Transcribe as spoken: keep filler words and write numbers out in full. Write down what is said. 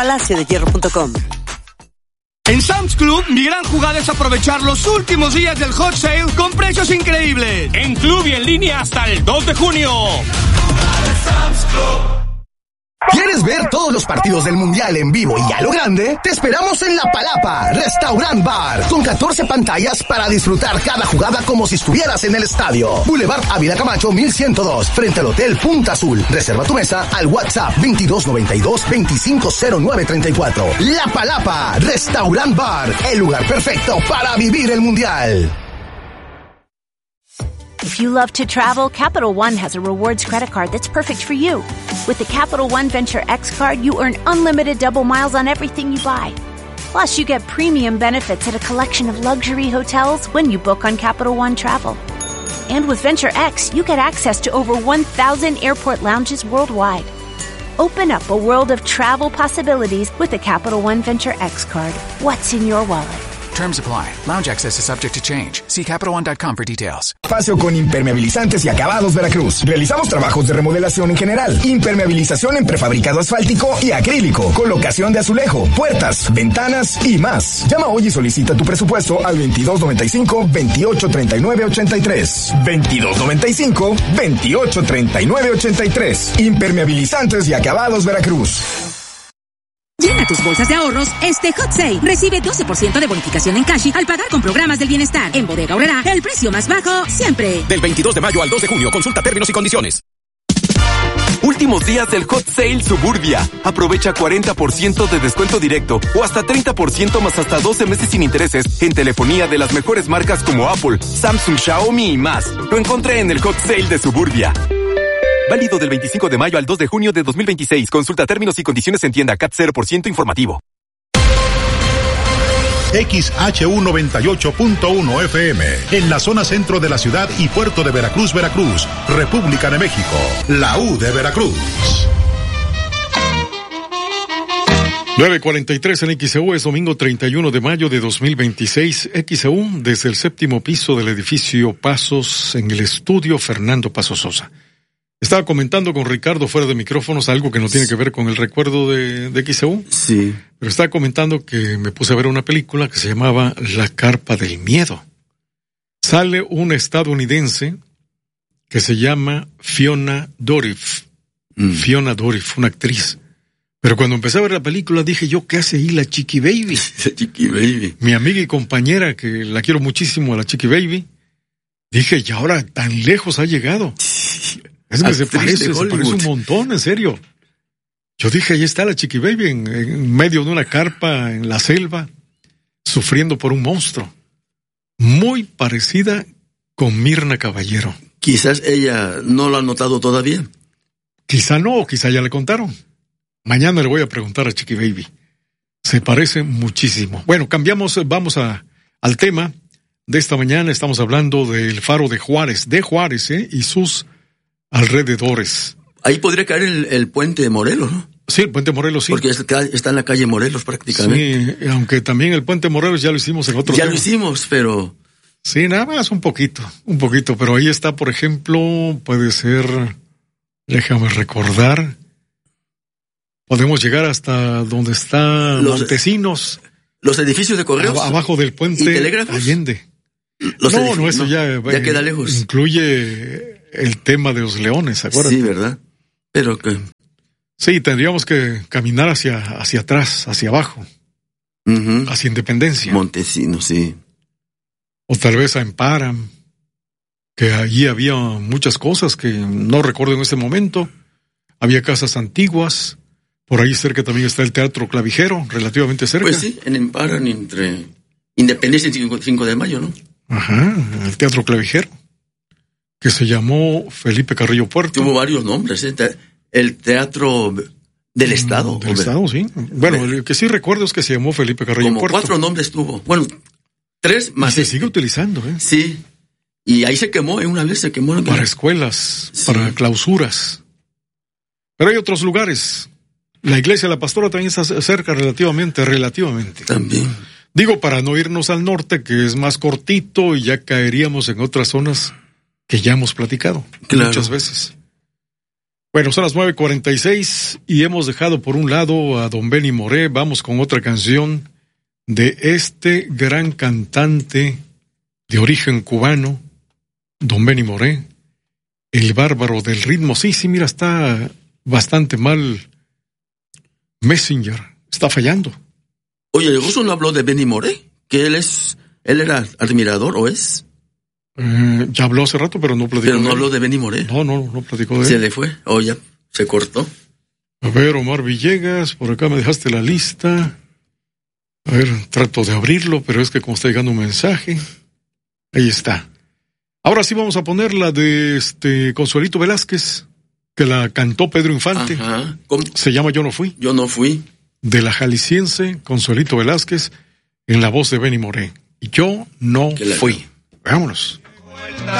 palacio de hierro punto com. En Sam's Club, mi gran jugada es aprovechar los últimos días del Hot Sale con precios increíbles. En Club y en línea hasta el dos de junio. ¿Quieres ver todos los partidos del Mundial en vivo y a lo grande? Te esperamos en La Palapa, Restaurant Bar, con catorce pantallas para disfrutar cada jugada como si estuvieras en el estadio. Boulevard Ávila Camacho mil ciento dos, frente al Hotel Punta Azul. Reserva tu mesa al WhatsApp veintidós noventa y dos, veinticinco cero nueve treinta y cuatro. La Palapa, Restaurant Bar, el lugar perfecto para vivir el Mundial. If you love to travel, Capital One has a rewards credit card that's perfect for you. With the Capital One Venture X card, you earn unlimited double miles on everything you buy. Plus, you get premium benefits at a collection of luxury hotels when you book on Capital One Travel. And with Venture X, you get access to over one thousand airport lounges worldwide. Open up a world of travel possibilities with the Capital One Venture X card. What's in your wallet? Terms apply. Lounge access is subject to change. See Capital One dot com for details. Espacio con Impermeabilizantes y Acabados Veracruz. Realizamos trabajos de remodelación en general. Impermeabilización en prefabricado asfáltico y acrílico. Colocación de azulejo, puertas, ventanas y más. Llama hoy y solicita tu presupuesto al veintidós noventa y cinco, veintiocho treinta y nueve ochenta y tres. veintidós noventa y cinco, veintiocho treinta y nueve ochenta y tres. Impermeabilizantes y Acabados Veracruz. Llena tus bolsas de ahorros este Hot Sale. Recibe doce por ciento de bonificación en Cashi al pagar con programas del bienestar. En Bodega Aurrerá, el precio más bajo siempre. Del veintidós de mayo al dos de junio, consulta términos y condiciones. Últimos días del Hot Sale Suburbia. Aprovecha cuarenta por ciento de descuento directo o hasta treinta por ciento más hasta doce meses sin intereses en telefonía de las mejores marcas como Apple, Samsung, Xiaomi y más. Lo encontré en el Hot Sale de Suburbia. Válido del veinticinco de mayo al dos de junio de dos mil veintiséis. Consulta términos y condiciones en tienda. C A T cero por ciento informativo. X H U noventa y ocho punto uno F M, en la zona centro de la ciudad y puerto de Veracruz, Veracruz, República de México, la U de Veracruz. nueve cuarenta y tres en X E U, es domingo treinta y uno de mayo de dos mil veintiséis. X E U desde el séptimo piso del edificio Pasos, en el estudio Fernando Paso Sosa. Estaba comentando con Ricardo fuera de micrófonos algo que no tiene que ver con el recuerdo de, de X E U. Sí. Pero estaba comentando que me puse a ver una película que se llamaba La Carpa del Miedo. Sale una estadounidense que se llama Fiona Dourif. Mm. Fiona Dourif, una actriz. Pero cuando empecé a ver la película dije yo, ¿qué hace ahí la Chiqui Baby? La Chiqui Baby. Mi amiga y compañera, que la quiero muchísimo, a la Chiqui Baby. Dije, y ahora tan lejos ha llegado. Es que se parece, se parece un montón, en serio. Yo dije, ahí está la Chiqui Baby en, en medio de una carpa en la selva, sufriendo por un monstruo. Muy parecida con Mirna Caballero. Quizás ella no lo ha notado todavía. Quizá no, o quizá ya le contaron. Mañana le voy a preguntar a Chiqui Baby. Se parece muchísimo. Bueno, cambiamos, vamos a, al tema de esta mañana. Estamos hablando del Faro de Juárez, de Juárez, ¿eh? Y sus alrededores. Ahí podría caer el, el puente de Morelos, ¿no? Sí, el puente Morelos, sí. Porque está en la calle Morelos prácticamente. Sí, aunque también el puente Morelos ya lo hicimos en otro Ya tema. lo hicimos, pero... Sí, nada más un poquito, un poquito. Pero ahí está, por ejemplo, puede ser, déjame recordar, podemos llegar hasta donde está los, Montesinos. Los edificios de correos. Abajo del puente Allende. Los no, no, eso ya, ya queda lejos. Incluye el tema de los leones, acuérdate. Sí, ¿verdad? Pero que... Sí, tendríamos que caminar hacia, hacia atrás, hacia abajo. Uh-huh. Hacia Independencia. Montesinos, sí. O tal vez a Emparam, que allí había muchas cosas que no recuerdo en ese momento. Había casas antiguas. Por ahí cerca también está el Teatro Clavijero, relativamente cerca. Pues sí, en Emparam, entre Independencia y cinco de mayo, ¿no? Ajá, el Teatro Clavijero, que se llamó Felipe Carrillo Puerto. Tuvo varios nombres, ¿eh? El Teatro del Estado. Del Estado, sí. Bueno, lo que sí recuerdo es que se llamó Felipe Carrillo Como Puerto. Cuatro nombres tuvo. Bueno, tres más. Y se este. sigue utilizando, ¿eh? Sí. Y ahí se quemó, ¿eh? Una vez se quemó. Para escuelas, sí. Para clausuras. Pero hay otros lugares. La iglesia de la Pastora también está cerca relativamente, relativamente. También. Digo, para no irnos al norte, que es más cortito y ya caeríamos en otras zonas que ya hemos platicado. Claro. Muchas veces. Bueno, son las nueve cuarenta y seis y hemos dejado por un lado a don Benny Moré. Vamos con otra canción de este gran cantante de origen cubano, don Benny Moré, el bárbaro del ritmo. Sí, sí, mira, está bastante mal Messenger, está fallando. Oye, ¿el ruso no habló de Benny Moré? ¿Que él es, él era admirador o es? Eh, ya habló hace rato, pero no platicó. Pero no habló de Benny Moré. No, no, no platicó de él. Se le fue, o ya se cortó. A ver, Omar Villegas, por acá me dejaste la lista. A ver, trato de abrirlo, pero es que como está llegando un mensaje, ahí está. Ahora sí vamos a poner la de este Consuelito Velázquez, que la cantó Pedro Infante. Ajá. ¿Cómo? Se llama Yo no fui. Yo no fui. De la jalisciense Consuelito Velázquez, en la voz de Benny Moré. Yo no fui. Vámonos.